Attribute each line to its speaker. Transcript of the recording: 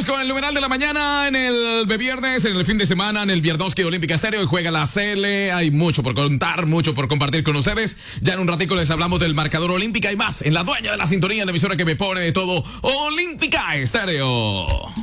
Speaker 1: Seguimos con el numeral de la mañana en el de viernes, en el fin de semana, en el Vierdowski Olímpica Estéreo. Y juega la CL. Hay mucho por contar, mucho por compartir con ustedes. Ya en un ratico les hablamos del marcador Olímpica y más en la dueña de la sintonía, la emisora que me pone de todo, Olímpica Estéreo.